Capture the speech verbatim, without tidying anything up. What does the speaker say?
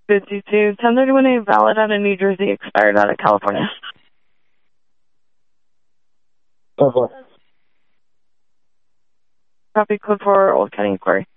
fifty-two, ten thirty-one A, valid out of New Jersey, expired out of California. Oh, Copy code for Old County Inquiry.